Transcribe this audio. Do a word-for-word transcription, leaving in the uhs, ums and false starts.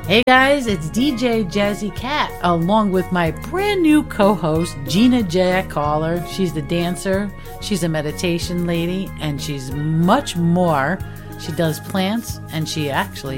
Hey guys, it's D J Jazzy Cat along with my brand new co-host Gina Jack Caller. She's the dancer, she's a meditation lady, and she's much more. She does plants and she actually